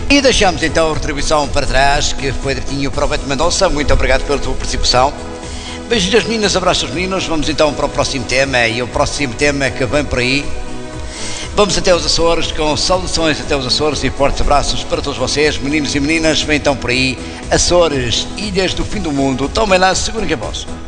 E deixamos então a retribuição para trás, que foi direitinho para o Beto Mendonça. Muito obrigado pela tua participação. Beijos das meninas, abraços aos meninos. Vamos então para o próximo tema, e o próximo tema que vem por aí. Vamos até os Açores, com saudações até os Açores e fortes abraços para todos vocês, meninos e meninas. Vem então por aí, Açores, ilhas do fim do mundo. Tomem lá, segurem que é vosso.